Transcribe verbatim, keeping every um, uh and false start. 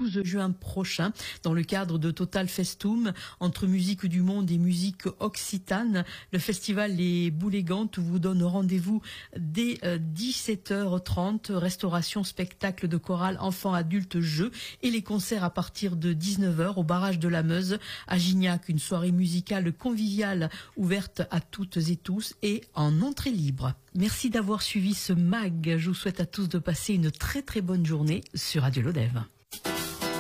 douze juin prochain dans le cadre de Total Festum entre musique du monde et musique occitane. Le festival Les Boulégantes vous donne rendez-vous dès dix-sept heures trente. Restauration, spectacle de chorale, enfants, adultes, jeux et les concerts à partir de dix-neuf heures au barrage de la Meuse à Gignac. Une soirée musicale conviviale ouverte à toutes et tous et en entrée libre. Merci d'avoir suivi ce mag. Je vous souhaite à tous de passer une très très bonne journée sur Radio Lodève.